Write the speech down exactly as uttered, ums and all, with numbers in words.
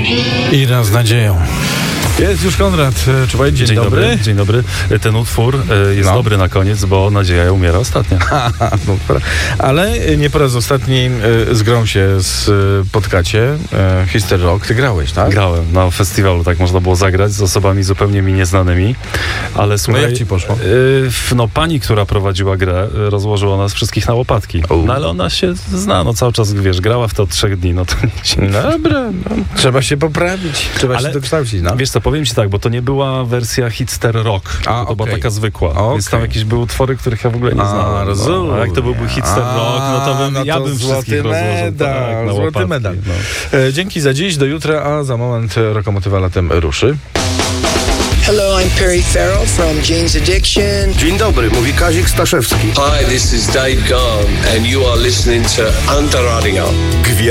I raz z nadzieją. Jest już Konrad Czuwaj, dzień, dzień dobry. dobry. Dzień dobry. Ten utwór jest no. dobry na koniec, bo nadzieja umiera ostatnia. no, ale nie po raz ostatni z grą się spotkacie. History Rock, ty grałeś, tak? Grałem na festiwalu, tak można było zagrać z osobami zupełnie mi nieznanymi. Ale słuchaj, no jak ci poszło? No pani, która prowadziła grę, rozłożyła nas wszystkich na łopatki. U. No ale ona się zna, no cały czas, wiesz, grała w to od trzech dni, no to nie. No dobra, no. Trzeba się poprawić, trzeba ale, się dokształcić, no. Wiesz co, powiem ci tak, bo to nie była wersja Hitster Rock, a, to okay. była taka zwykła, okay. Więc tam jakieś były utwory, których ja w ogóle nie a, znałem. Rozumiem. No. A jak to byłby Hitster a, Rock, no to bym, no ja to bym złoty wszystkich rozłożył. Medal, Tak, na złoty łopatki, medal. No. E, dzięki za dziś, do jutra, a za moment Rokomotywa latem ruszy. Hello, I'm Perry Farrell from Jane's Addiction. Dzień dobry, mówi Kazik Staszewski. Hi, this is Dave Gahan and you are listening to Antaradinga.